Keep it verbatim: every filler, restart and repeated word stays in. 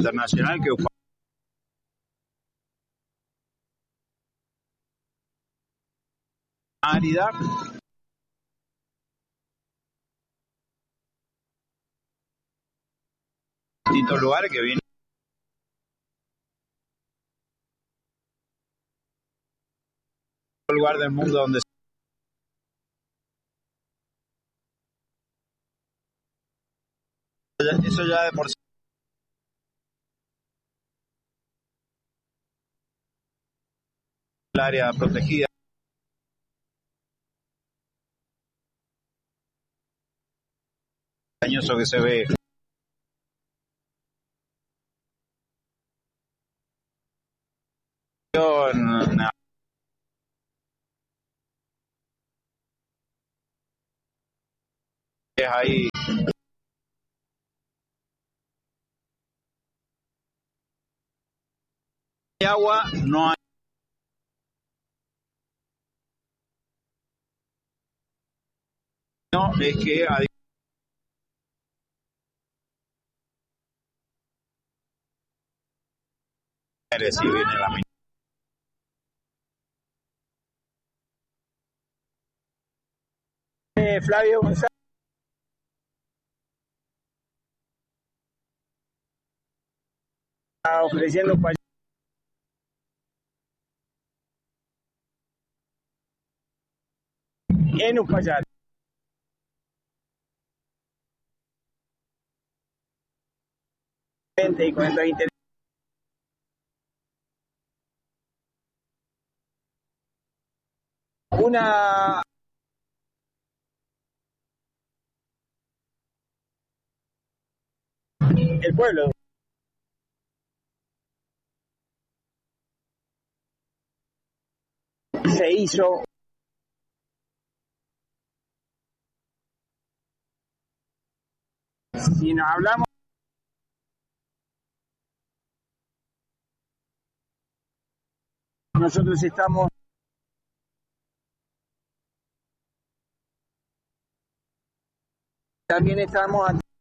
internacional que árida. Distintos lugares que vienen lugar del mundo donde eso ya de por sí el área protegida dañoso que se ve en es ahí agua, no hay no, es que si viene la mina. Eh, Flavio González está ofreciendo pa en Uspallata. Y con estos intereses una el pueblo se hizo si nos hablamos nosotros estamos también estamos